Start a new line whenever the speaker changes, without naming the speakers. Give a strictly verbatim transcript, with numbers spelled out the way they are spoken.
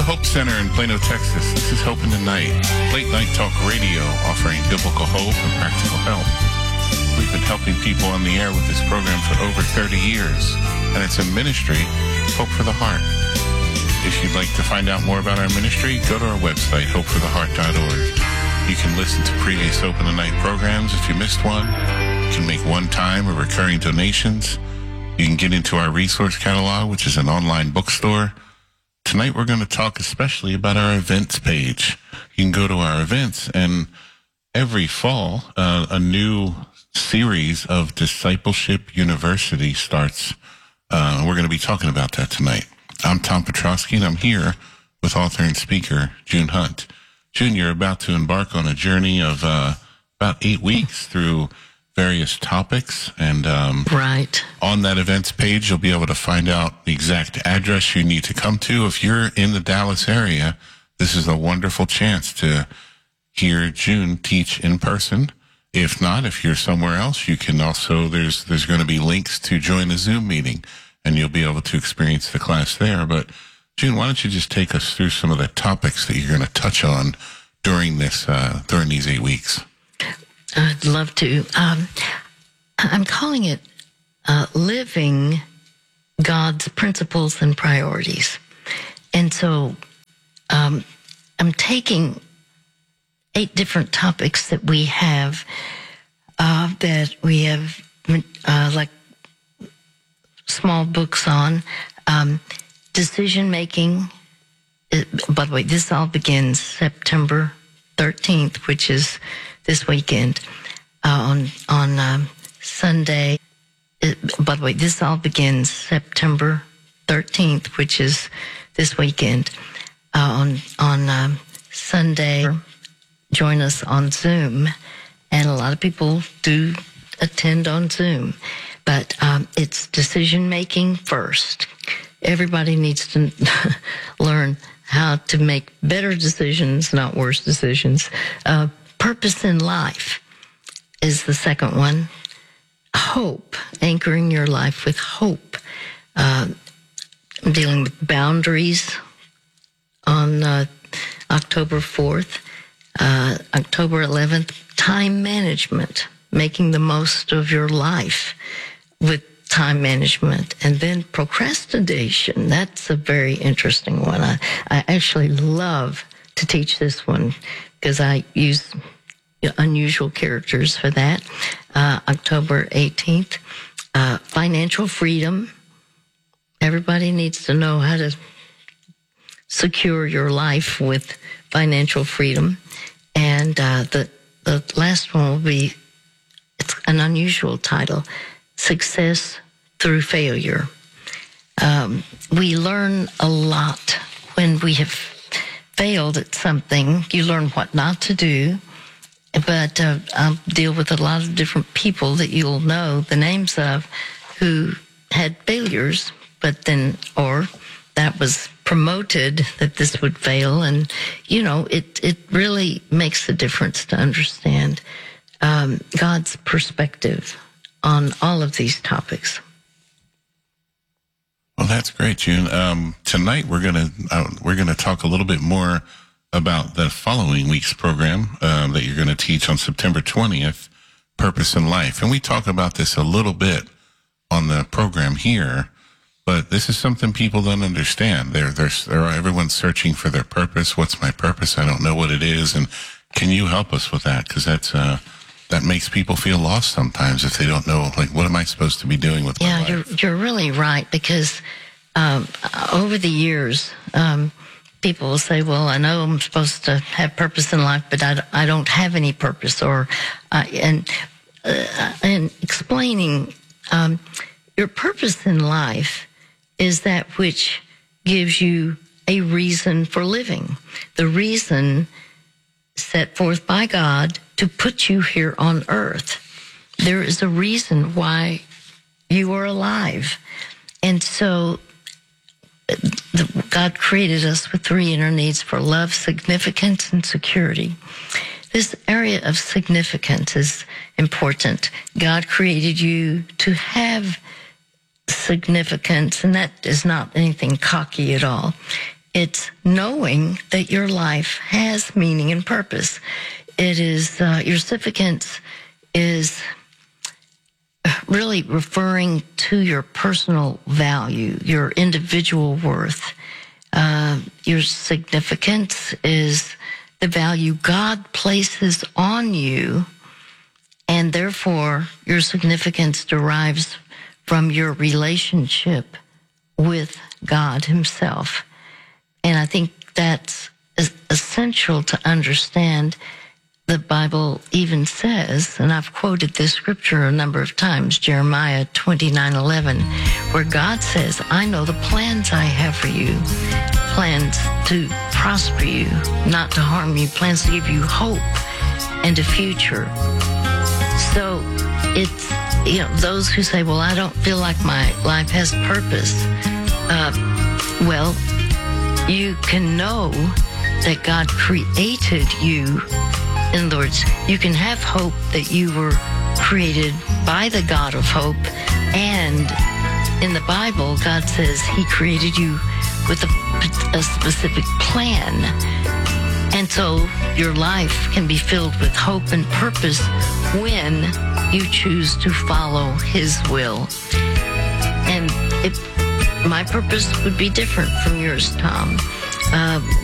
Hope Center in Plano, Texas. This is Hope in the Night, late night talk radio offering biblical hope and practical help. We've been helping people on the air with this program for over thirty years, and it's a ministry, Hope for the Heart. If you'd like to find out more about our ministry, go to our website, hope for the heart dot org. You can listen to previous Hope in the Night programs if you missed one. You can make one-time or recurring donations. You can get into our resource catalog, which is an online bookstore. Tonight we're going to talk especially about our events page. You can go to our events, and every fall, uh, a new series of Discipleship University starts. Uh, we're going to be talking about that tonight. I'm Tom Petrosky, and I'm here with author and speaker June Hunt. June, you're about to embark on a journey of uh, about eight weeks through various topics, and um,
right
on that events page, you'll be able to find out the exact address you need to come to. If you're in the Dallas area, this is a wonderful chance to hear June teach in person. If not, if you're somewhere else, you can also, there's there's going to be links to join a Zoom meeting, and you'll be able to experience the class there. But June, why don't you just take us through some of the topics that you're going to touch on during this uh, during these eight weeks?
I'd love to. Um, I'm calling it uh, Living God's Principles and Priorities. And so um, I'm taking eight different topics that we have, uh, that we have uh, like small books on. Um, decision making. It, by the way, this all begins September thirteenth, which is this weekend, uh, on on um, Sunday. It, by the way, this all begins September thirteenth, which is this weekend, uh, on on um, Sunday. Join us on Zoom, and a lot of people do attend on Zoom, but um, it's decision making first. Everybody needs to learn how to make better decisions, not worse decisions. Uh, Purpose in life is the second one. Hope, anchoring your life with hope. Uh, dealing with boundaries on uh, October fourth. Uh, October eleventh, time management, making the most of your life with time management. And then procrastination. That's a very interesting one. I, I actually love to teach this one because I use unusual characters for that. Uh, October eighteenth, uh, financial freedom. Everybody needs to know how to secure your life with financial freedom. And uh, the, the last one will be, it's an unusual title, Success Through Failure. Um, we learn a lot when we have failed at something. You learn what not to do, but uh, I'll deal with a lot of different people that you'll know the names of who had failures, but then, or that was promoted that this would fail. And, you know, it, it really makes a difference to understand um, God's perspective on all of these topics.
Well, that's great, June. Um, tonight we're gonna uh, we're gonna talk a little bit more about the following week's program um, that you're going to teach on September twentieth, Purpose in Life, and we talk about this a little bit on the program here. But this is something people don't understand. They're they're, they're everyone's searching for their purpose. What's my purpose? I don't know what it is. And can you help us with that? Because that's uh, that makes people feel lost sometimes if they don't know, like, what am I supposed to be doing with
yeah,
my life?
Yeah, you're, you're really right, because um, over the years, um, people will say, well, I know I'm supposed to have purpose in life, but I, I don't have any purpose. Or uh, and, uh, and explaining um, your purpose in life is that which gives you a reason for living. The reason set forth by God to put you here on earth. There is a reason why you are alive. And so the, God created us with three inner needs for love, significance, and security. This area of significance is important. God created you to have significance, and that is not anything cocky at all. It's knowing that your life has meaning and purpose. It is, uh, your significance is really referring to your personal value, your individual worth. Uh, your significance is the value God places on you, and therefore your significance derives from your relationship with God himself. And I think that's essential to understand. The Bible even says, and I've quoted this scripture a number of times, Jeremiah twenty-nine eleven, where God says, I know the plans I have for you, plans to prosper you, not to harm you, plans to give you hope and a future. So it's, you know, those who say, well, I don't feel like my life has purpose. Uh, well, you can know that God created you. In other words, you can have hope that you were created by the God of hope. And in the Bible, God says he created you with a, a specific plan. And so your life can be filled with hope and purpose when you choose to follow his will. And it, my purpose would be different from yours, Tom. Uh,